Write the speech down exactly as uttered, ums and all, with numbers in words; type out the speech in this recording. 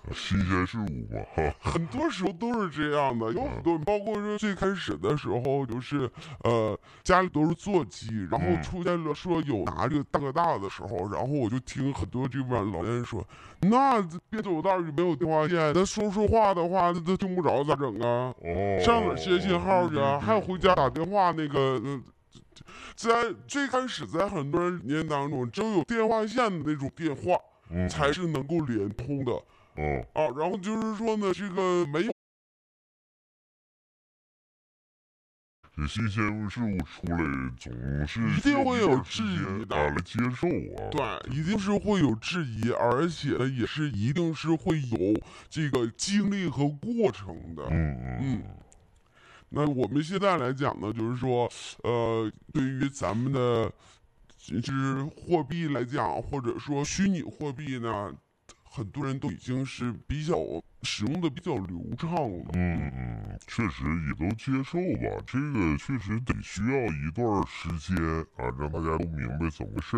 新鲜事物嘛，哈， 很多时候都是这样的，有很多，包括说最开始的时候，就是呃家里都是座机，然后出现了说有拿这个大哥大的时候，然后我就听很多这边老年人说，那别走道里没有电话线，那说说话的话，那都听不着咋整啊？ 哦， 上哪接信号去啊？还有回家打电话那个。呃在最开始，在很多人理念当中，只有有电话线的那种电话， 嗯， 才是能够连通的。 哦， 啊，然后就是说呢，这个没有这新鲜事物出来，总是一定会有质疑的啊来接受啊。 对，一定是会有质疑，而且呢，也是一定是会有这个经历和过程的。 嗯嗯嗯。那我们现在来讲呢，就是说，呃，对于咱们的就是货币来讲，或者说虚拟货币呢，很多人都已经是比较使用的比较流畅了。 嗯嗯，确实也都接受吧。这个确实得需要一段时间啊，让大家都明白怎么回事。